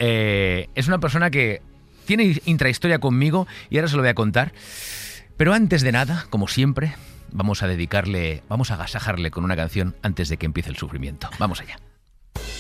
es una persona que tiene intrahistoria conmigo y ahora se lo voy a contar. Pero antes de nada, como siempre, vamos a agasajarle con una canción antes de que empiece el sufrimiento. Vamos allá.